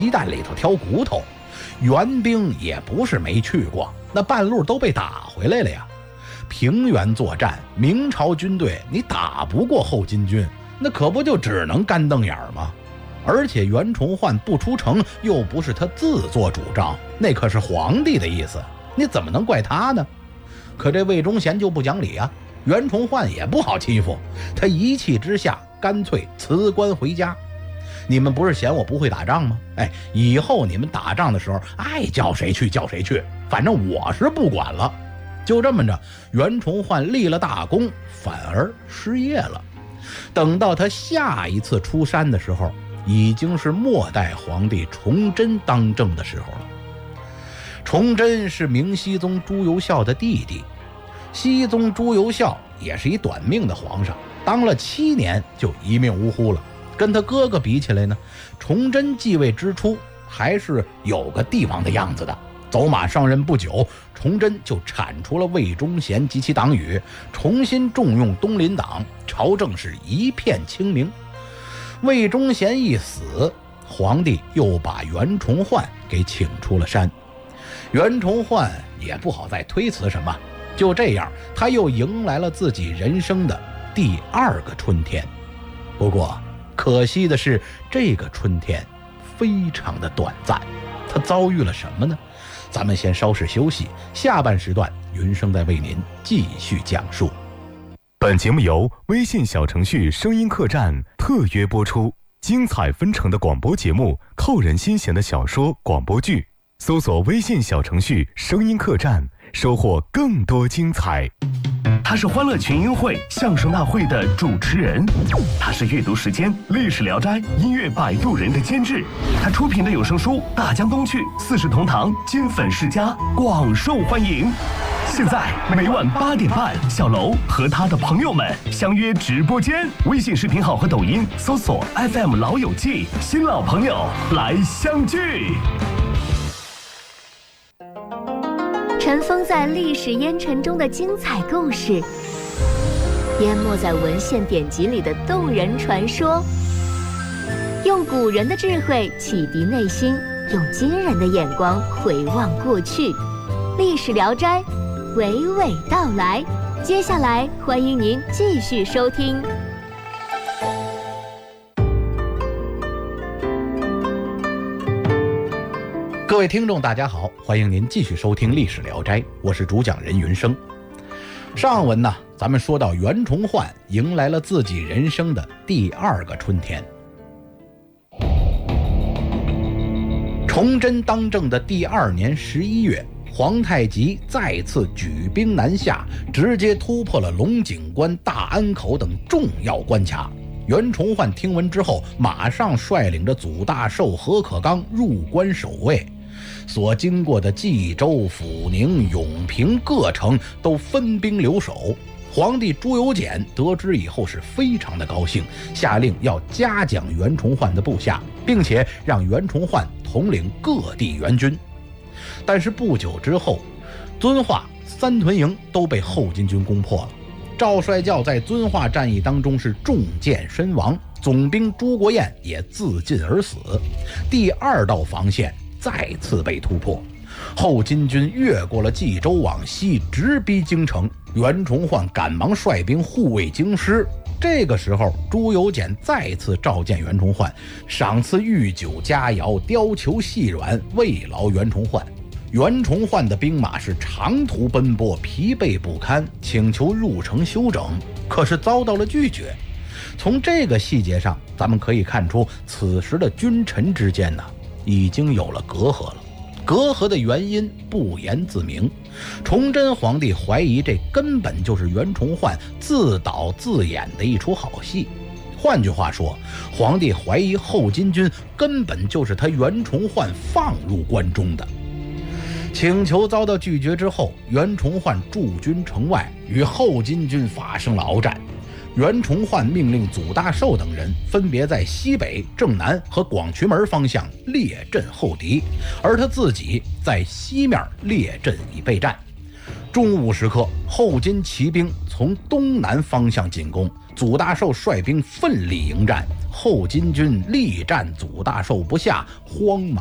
鸡蛋里头挑骨头。援兵也不是没去过，那半路都被打回来了呀。平原作战，明朝军队你打不过后金军，那可不就只能干瞪眼吗？而且袁崇焕不出城又不是他自作主张，那可是皇帝的意思，你怎么能怪他呢？可这魏忠贤就不讲理啊，袁崇焕也不好欺负，他一气之下干脆辞官回家。你们不是嫌我不会打仗吗？以后你们打仗的时候爱叫谁去叫谁去，反正我是不管了。就这么着，袁崇焕立了大功，反而失业了。等到他下一次出山的时候，已经是末代皇帝崇祯当政的时候了。崇祯是明熹宗朱由校的弟弟，熹宗朱由校也是一短命的皇上，当了7年就一命呜呼了。跟他哥哥比起来呢，崇祯继位之初还是有个帝王的样子的。走马上任不久，崇祯就铲除了魏忠贤及其党羽，重新重用东林党，朝政是一片清明。魏忠贤一死，皇帝又把袁崇焕给请出了山。袁崇焕也不好再推辞什么，就这样他又迎来了自己人生的第2个春天。不过可惜的是，这个春天非常的短暂。他遭遇了什么呢？咱们先稍事休息，下半时段云生再为您继续讲述。 本节目由微信小程序声音客栈特约播出，精彩纷呈的广播节目，扣人心弦的小说广播剧，搜索微信小程序声音客栈，收获更多精彩。 他是欢乐群英会相声大会的主持人，他是阅读时间历史聊斋音乐摆渡人的监制，他出品的有声书大江东去四世同堂金粉世家广受欢迎。现在每晚8点半，小楼和他的朋友们相约直播间，微信视频号和抖音搜索 FM 老友记，新老朋友来相聚。 尘封在历史烟尘中的精彩故事，淹没在文献典籍里的动人传说，用古人的智慧启迪内心，用今人的眼光回望过去。历史聊斋娓娓道来，接下来欢迎您继续收听。 各位听众大家好，欢迎您继续收听历史聊斋，我是主讲人云生。上文呢，咱们说到袁崇焕迎来了自己人生的第2个春天。崇祯当政的第2年11月，皇太极再次举兵南下，直接突破了龙井关、大安口等重要关卡。袁崇焕听闻之后，马上率领着祖大寿、何可刚入关守卫。所经过的冀州、阜宁、永平各城都分兵留守。皇帝朱由检得知以后是非常的高兴，下令要嘉奖袁崇焕的部下，并且让袁崇焕统领各地援军。但是不久之后，遵化、三屯营都被后金军攻破了。赵帅教在遵化战役当中是中箭身亡，总兵朱国彦也自尽而死。第2道防线再次被突破，后金军越过了冀州往西，直逼京城。袁崇焕赶忙率兵护卫京师。这个时候，朱由检再次召见袁崇焕，赏赐御酒佳肴，貂裘细软，慰劳袁崇焕。袁崇焕的兵马是长途奔波，疲惫不堪，请求入城休整，可是遭到了拒绝。从这个细节上，咱们可以看出，此时的君臣之间呢，已经有了隔阂了。隔阂的原因不言自明，崇祯皇帝怀疑这根本就是袁崇焕自导自演的一出好戏。换句话说，皇帝怀疑后金军根本就是他袁崇焕放入关中的。请求遭到拒绝之后，袁崇焕驻军城外，与后金军发生了鏖战。袁崇焕命令祖大寿等人分别在西北、正南和广渠门方向列阵候敌，而他自己在西面列阵以备战。中午时刻，后金骑兵从东南方向进攻， 祖大寿率兵奋力迎战，后金军力战祖大寿不下，慌忙